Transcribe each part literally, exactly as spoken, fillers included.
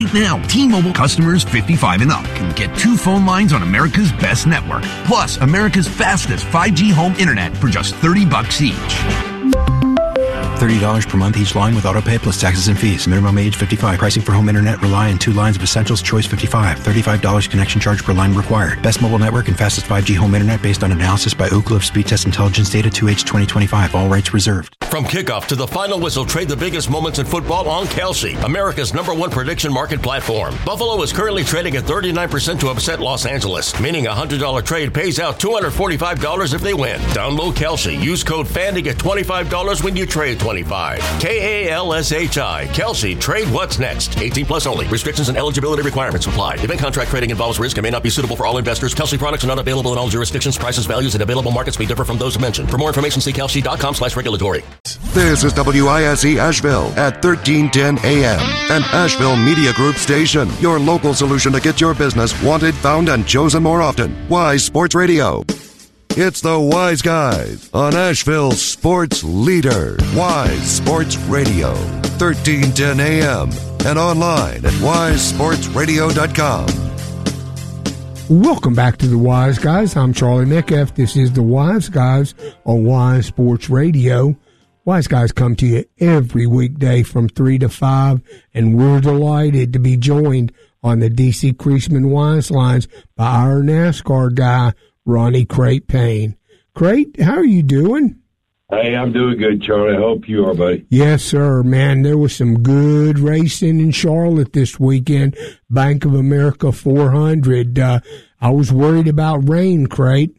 Right now, T-Mobile customers fifty-five and up can get two phone lines on America's best network, plus America's fastest five G home internet for just thirty bucks each. thirty dollars per month each line with autopay plus taxes and fees. Minimum age fifty-five. Pricing for home internet rely on two lines of Essentials Choice fifty-five. thirty-five dollars connection charge per line required. Best mobile network and fastest five G home internet based on analysis by Oak Cliff Speed Test Intelligence Data two H twenty twenty-five. All rights reserved. From kickoff to the final whistle, trade the biggest moments in football on Kelsey, America's number one prediction market platform. Buffalo is currently trading at thirty-nine percent to upset Los Angeles, meaning a one hundred dollars trade pays out two hundred forty-five dollars if they win. Download Kelsey. Use code F A N to get twenty-five dollars when you trade twenty-five dollars. K A L S H I. Kelsey. Trade what's next. eighteen plus only. Restrictions and eligibility requirements apply. Event contract trading involves risk and may not be suitable for all investors. Kelsey products are not available in all jurisdictions. Prices, values, and available markets may differ from those mentioned. For more information, see kelsey.com slash regulatory. This is W I S E Asheville at thirteen ten A M, an Asheville Media Group station. Your local solution to get your business wanted, found, and chosen more often. Wise Sports Radio. It's the Wise Guys on Asheville's sports leader, Wise Sports Radio, thirteen ten A M, and online at wise sports radio dot com. Welcome back to the Wise Guys. I'm Charlie Metcalf. This is the Wise Guys on Wise Sports Radio. Wise Guys come to you every weekday from three to five, and we're delighted to be joined on the D C Creasman Wise Lines by our NASCAR guy, Ronnie Crate Payne. Crate, how are you doing? Hey, I'm doing good, Charlie. I hope you are, buddy. Yes, sir. Man, there was some good racing in Charlotte this weekend. Bank of America four hundred. Uh, I was worried about rain, Crate.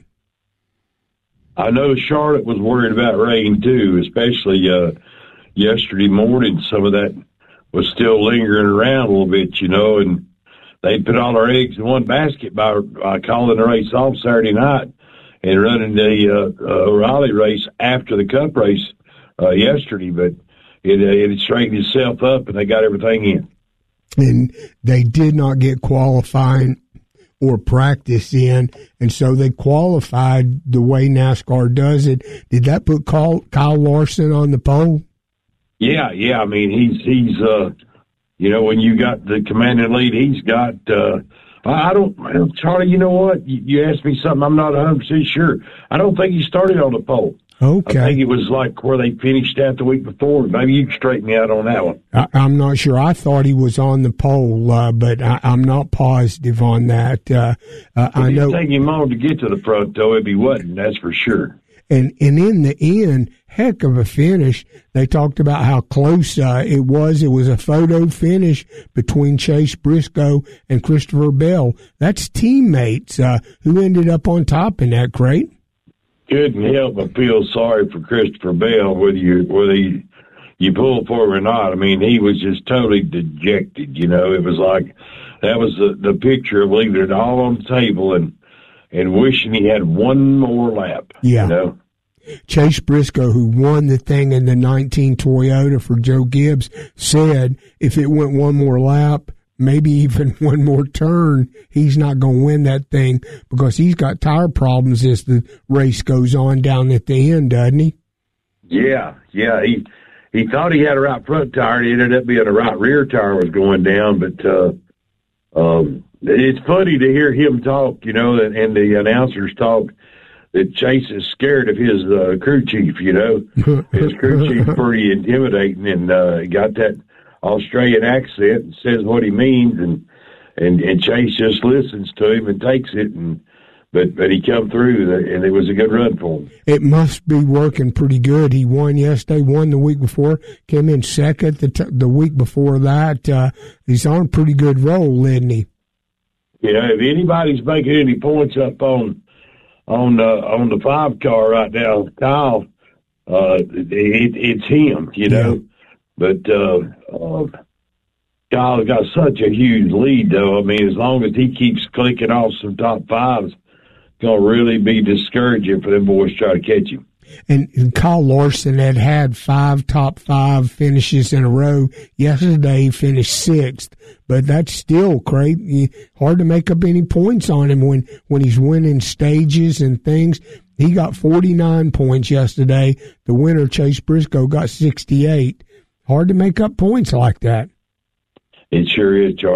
I know Charlotte was worried about rain, too, especially uh, yesterday morning. Some of that was still lingering around a little bit, you know, and they put all our eggs in one basket by, by calling the race off Saturday night and running the uh, uh, Raleigh race after the Cup race uh, yesterday. But it, uh, it straightened itself up, and they got everything in. And they did not get qualifying or practice in, and so they qualified the way NASCAR does it. Did that put Kyle, Kyle Larson on the pole? Yeah, yeah. I mean, he's, he's uh, you know, when you got the commanding lead, he's got, uh, I don't, Charlie, you know what? You, you asked me something, I'm not one hundred percent sure. I don't think he started on the pole. Okay. I think it was like where they finished out the week before. Maybe you can straighten me out on that one. I, I'm not sure. I thought he was on the pole, uh, but I, I'm not positive on that. Uh, uh, I know. It would take him on to get to the front, though, if he wasn't, that's for sure. And and in the end, heck of a finish. They talked about how close uh, it was. It was a photo finish between Chase Briscoe and Christopher Bell. That's teammates uh, who ended up on top in that crate. Couldn't help but feel sorry for Christopher Bell, whether you whether you, you pull for him or not. I mean, he was just totally dejected. You know, it was like that was the, the picture of leaving it all on the table and and wishing he had one more lap. Yeah. You know? Chase Briscoe, who won the thing in the nineteen Toyota for Joe Gibbs, said if it went one more lap, maybe even one more turn, he's not going to win that thing because he's got tire problems as the race goes on down at the end, doesn't he? Yeah, yeah. He he thought he had a right front tire. It ended up being a right rear tire was going down. But uh, um, it's funny to hear him talk, you know, and, and the announcers talk, that Chase is scared of his uh, crew chief, you know. His crew chief's pretty intimidating and uh, got that Australian accent and says what he means, and, and and Chase just listens to him and takes it, and but but he come through, and it was a good run for him. It must be working pretty good. He won yesterday, won the week before, came in second the t- the week before that. Uh, he's on a pretty good roll, isn't he? You know, if anybody's making any points up on on uh, on the five car right now, Kyle, uh, it, it's him, you know. Yeah. But uh, uh, Kyle's got such a huge lead, though. I mean, as long as he keeps clicking off some top fives, it's going to really be discouraging for them boys to try to catch him. And, and Kyle Larson had had five top five finishes in a row. Yesterday he finished sixth, but that's still great. Hard to make up any points on him when, when he's winning stages and things. He got forty-nine points yesterday. The winner, Chase Briscoe, got sixty-eight. Hard to make up points like that. It sure is, Charlie.